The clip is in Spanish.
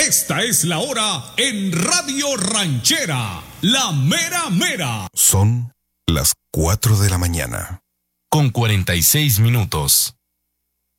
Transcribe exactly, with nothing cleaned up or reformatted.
Esta es la hora en Radio Ranchera, la mera mera. Son las cuatro de la mañana. Con cuarenta y seis minutos.